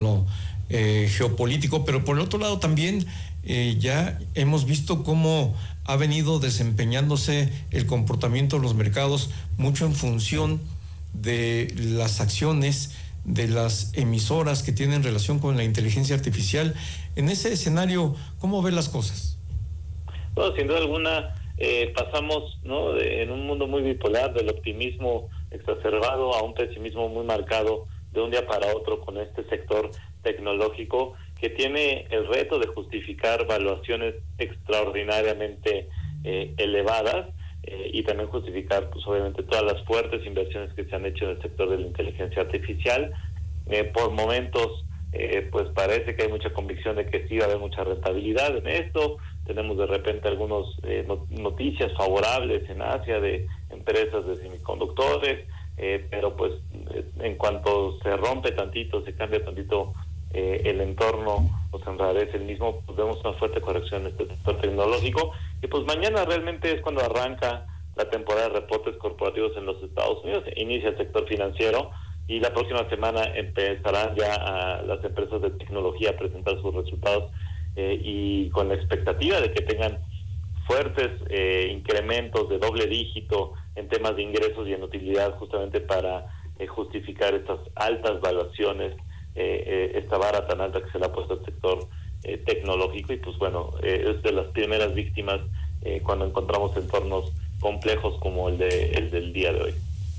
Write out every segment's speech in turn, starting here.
fenómeno geopolítico, pero por el otro lado también ya hemos visto cómo ha venido desempeñándose el comportamiento de los mercados mucho en función de las acciones de las emisoras que tienen relación con la inteligencia artificial. En ese escenario, ¿cómo ven las cosas? Bueno, sin duda alguna, pasamos, ¿no?, en un mundo muy bipolar, del optimismo exacerbado a un pesimismo muy marcado de un día para otro con este sector tecnológico que tiene el reto de justificar valuaciones extraordinariamente elevadas y también justificar, pues obviamente, todas las fuertes inversiones que se han hecho en el sector de la inteligencia artificial. Por momentos, pues parece que hay mucha convicción de que sí va a haber mucha rentabilidad en esto. Tenemos de repente algunas noticias favorables en Asia de empresas de semiconductores, pero pues en cuanto se rompe tantito, se cambia tantito el entorno o se enrarece el mismo, pues vemos una fuerte corrección en este sector tecnológico. Y pues mañana realmente es cuando arranca la temporada de reportes corporativos en los Estados Unidos, inicia el sector financiero y la próxima semana empezarán ya las empresas de tecnología a presentar sus resultados y con la expectativa de que tengan fuertes incrementos de doble dígito en temas de ingresos y en utilidad, justamente para justificar estas altas valuaciones, esta vara tan alta que se le ha puesto al sector tecnológico. Y pues bueno, es de las primeras víctimas cuando encontramos entornos complejos como el del día de hoy.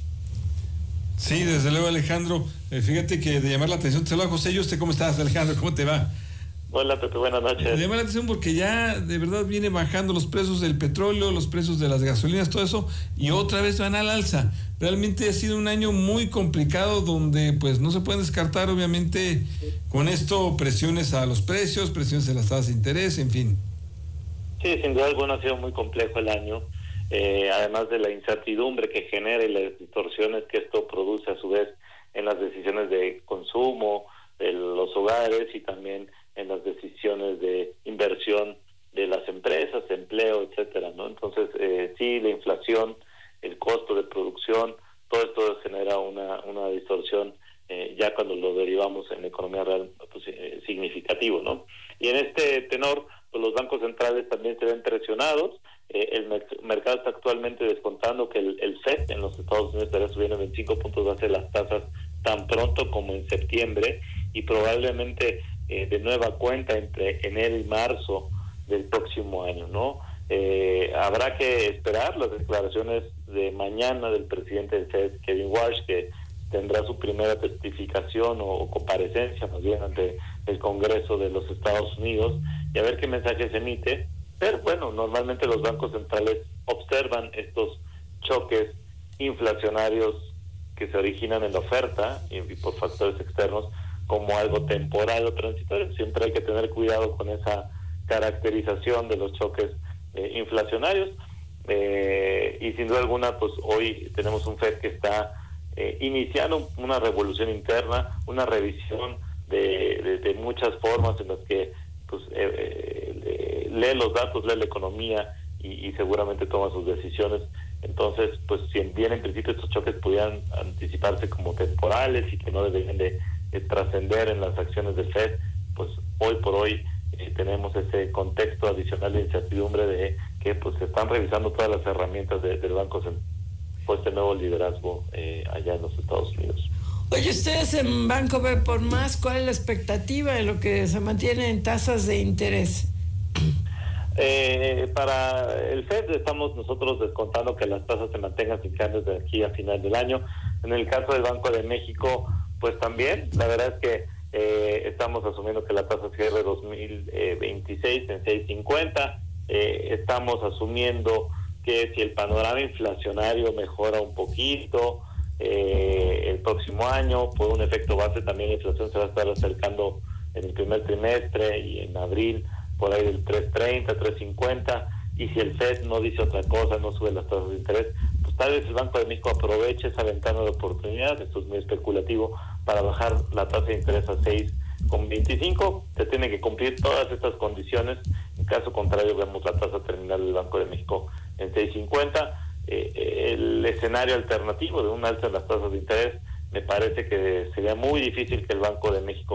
Sí, desde luego, Alejandro. Fíjate que de llamar la atención, te saluda José. ¿Usted cómo estás, Alejandro? ¿Cómo te va? Hola, Pepe, buenas noches. Me llama la atención porque ya de verdad viene bajando los precios del petróleo, los precios de las gasolinas, todo eso, y otra vez van al alza. Realmente ha sido un año muy complicado donde pues no se pueden descartar, obviamente, con esto presiones a los precios, presiones a las tasas de interés, en fin. Sí, sin duda alguna ha sido muy complejo el año, además de la incertidumbre que genera y las distorsiones que esto produce a su vez en las decisiones de consumo de los hogares y también en las decisiones de inversión de las empresas, empleo, etcétera, ¿no? Entonces, sí, la inflación, el costo de producción, todo esto genera una distorsión ya cuando lo derivamos en la economía real, pues, significativo, ¿no? Y en este tenor, pues los bancos centrales también se ven presionados. El mercado está actualmente descontando que el FED en los Estados Unidos estará subiendo 25 puntos base las tasas tan pronto como en septiembre, y probablemente de nueva cuenta entre enero y marzo del próximo año, ¿no? Habrá que esperar las declaraciones de mañana del presidente del FED, Kevin Warsh, que tendrá su primera testificación o comparecencia más bien ante el Congreso de los Estados Unidos, y a ver qué mensaje se emite. Pero bueno, normalmente los bancos centrales observan estos choques inflacionarios que se originan en la oferta y por factores externos como algo temporal o transitorio. Siempre hay que tener cuidado con esa caracterización de los choques inflacionarios, y sin duda alguna, pues hoy tenemos un FED que está iniciando una revolución interna, una revisión de muchas formas en las que pues lee los datos, lee la economía y seguramente toma sus decisiones. Entonces, pues si bien en principio estos choques pudieran anticiparse como temporales y que no deberían de trascender en las acciones del FED, pues hoy por hoy tenemos ese contexto adicional de incertidumbre de que pues se están revisando todas las herramientas del Banco Central por este nuevo liderazgo allá en los Estados Unidos. Oye, ustedes en Banco B por Más, ¿cuál es la expectativa de lo que se mantiene en tasas de interés? Para el FED estamos nosotros descontando que las tasas se mantengan sin cambios de aquí a final del año. En el caso del Banco de México, pues también, la verdad es que estamos asumiendo que la tasa cierre 2026 en 6.50. Estamos asumiendo que si el panorama inflacionario mejora un poquito el próximo año, por un efecto base, también la inflación se va a estar acercando en el primer trimestre y en abril por ahí del 3.30, 3.50, y si el FED no dice otra cosa, no sube las tasas de interés, pues tal vez el Banco de México aproveche esa ventana de oportunidad, esto es muy especulativo, para bajar la tasa de interés a 6.25. Se tiene que cumplir todas estas condiciones, en caso contrario vemos la tasa terminal del Banco de México en 6.50. El escenario alternativo de un alza en las tasas de interés, me parece que sería muy difícil que el Banco de México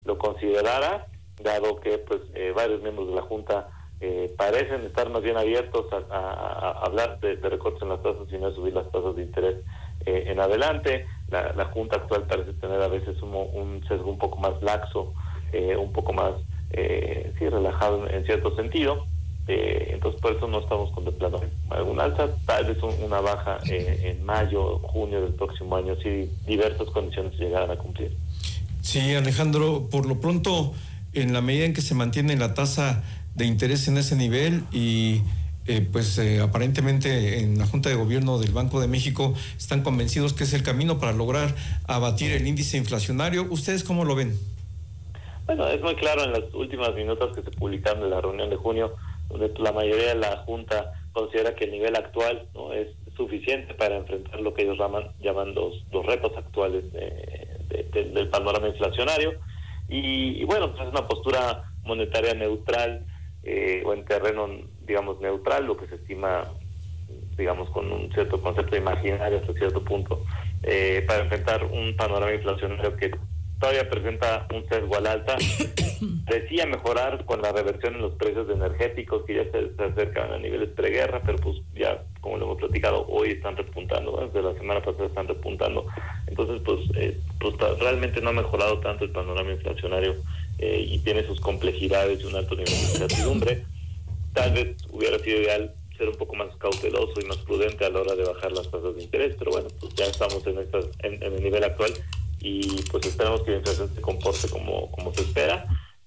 lo considerara, dado que pues varios miembros de la Junta parecen estar más bien abiertos a hablar de recortes en las tasas y no de subir las tasas de interés en adelante. La Junta actual parece tener a veces un sesgo un poco más laxo, un poco más relajado en cierto sentido. Entonces por eso no estamos contemplando alguna alza, tal vez una baja en mayo, junio del próximo año, si diversas condiciones llegaran a cumplir. Sí, Alejandro, por lo pronto, en la medida en que se mantiene la tasa de interés en ese nivel y aparentemente en la Junta de Gobierno del Banco de México están convencidos que es el camino para lograr abatir el índice inflacionario, ¿ustedes cómo lo ven? Bueno, es muy claro en las últimas minutas que se publicaron de la reunión de junio, donde la mayoría de la Junta considera que el nivel actual, ¿no?, es suficiente para enfrentar lo que ellos llaman los retos actuales del panorama inflacionario. Y bueno, pues es una postura monetaria neutral, o en terreno, digamos, neutral, lo que se estima, digamos, con un cierto concepto imaginario hasta cierto punto, para enfrentar un panorama inflacionario que todavía presenta un sesgo al alza. Decía mejorar con la reversión en los precios de energéticos, que ya se acercan a niveles preguerra, pero pues ya, como lo hemos platicado, hoy están repuntando, desde la semana pasada están repuntando. Entonces, realmente no ha mejorado tanto el panorama inflacionario, y tiene sus complejidades y un alto nivel de incertidumbre. Tal vez hubiera sido ideal ser un poco más cauteloso y más prudente a la hora de bajar las tasas de interés, pero bueno, pues ya estamos en el nivel actual y pues esperamos que la inflación se comporte como se espera,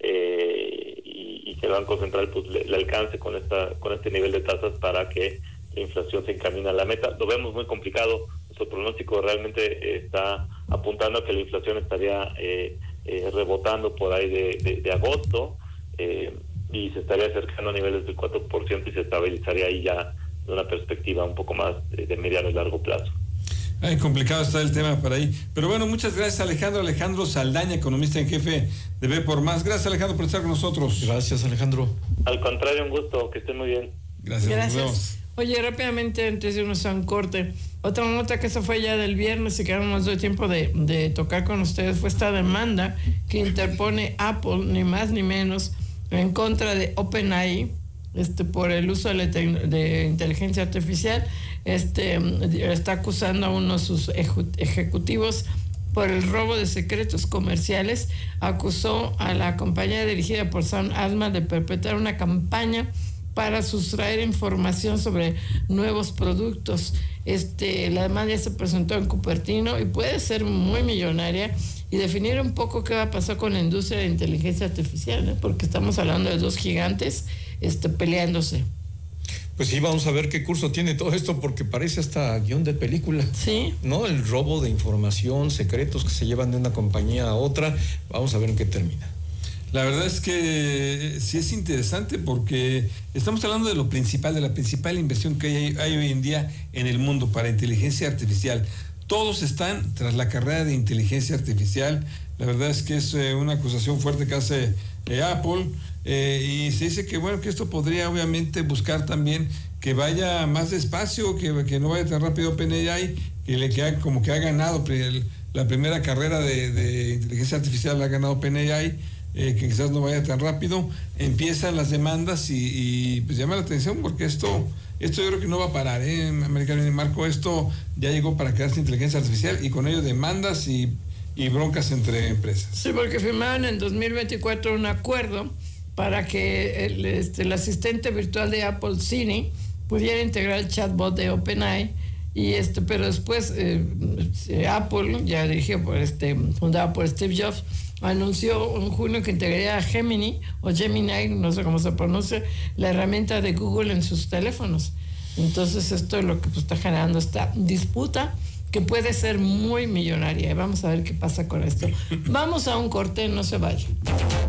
y que el Banco Central pues le alcance con este nivel de tasas para que la inflación se encamine a la meta. Lo vemos muy complicado. Nuestro pronóstico realmente está apuntando a que la inflación estaría rebotando por ahí de agosto, y se estaría acercando a niveles del 4% y se estabilizaría ahí ya de una perspectiva un poco más de mediano y largo plazo. Ay, complicado está el tema para ahí. Pero bueno, muchas gracias, Alejandro. Alejandro Saldaña, economista en jefe de B por Más. Gracias, Alejandro, por estar con nosotros. Gracias, Alejandro. Al contrario, un gusto, que estén muy bien. Gracias. Nos vemos. Oye, rápidamente, antes de irnos a un corte, otra nota que esa fue ya del viernes y que ahora no nos doy tiempo de tocar con ustedes fue esta demanda que interpone Apple, ni más ni menos, en contra de OpenAI, por el uso de inteligencia artificial. Está acusando a uno de sus ejecutivos por el robo de secretos comerciales. Acusó a la compañía dirigida por Sam Altman de perpetrar una campaña para sustraer información sobre nuevos productos. La demanda ya se presentó en Cupertino y puede ser muy millonaria, y definir un poco qué va a pasar con la industria de inteligencia artificial, ¿no? Porque estamos hablando de dos gigantes peleándose. Pues sí, vamos a ver qué curso tiene todo esto, porque parece hasta guión de película. Sí. ¿No? El robo de información, secretos que se llevan de una compañía a otra. Vamos a ver en qué termina. La verdad es que sí es interesante, porque estamos hablando de lo principal, de la principal inversión que hay hoy en día en el mundo para inteligencia artificial. Todos están tras la carrera de inteligencia artificial. La verdad es que es una acusación fuerte que hace Apple, y se dice que bueno, que esto podría obviamente buscar también que vaya más despacio, que no vaya tan rápido OpenAI, como que ha ganado la primera carrera de inteligencia artificial, la ha ganado OpenAI, que quizás no vaya tan rápido. Empiezan las demandas y pues llama la atención, porque esto yo creo que no va a parar, Americano y Marco. Esto ya llegó para quedarse inteligencia artificial, y con ello demandas y broncas entre empresas. Sí, porque firmaron en 2024 un acuerdo para que el asistente virtual de Apple, Siri, pudiera integrar el chatbot de OpenAI, pero después Apple, ya dirigido fundado por Steve Jobs, anunció en junio que integraría a Gemini, no sé cómo se pronuncia, la herramienta de Google en sus teléfonos. Entonces esto es lo que está generando esta disputa, que puede ser muy millonaria. Vamos a ver qué pasa con esto. Vamos a un corte, no se vayan.